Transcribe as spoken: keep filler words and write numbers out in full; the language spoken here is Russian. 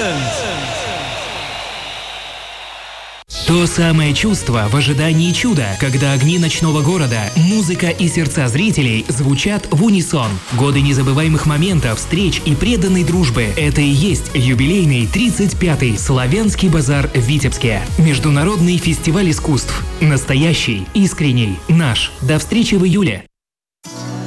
То самое чувство в ожидании чуда, когда огни ночного города, музыка и сердца зрителей звучат в унисон. Годы незабываемых моментов, встреч и преданной дружбы – это и есть юбилейный тридцать пятый Славянский базар в Витебске. Международный фестиваль искусств. Настоящий, искренний, наш. До встречи в июле.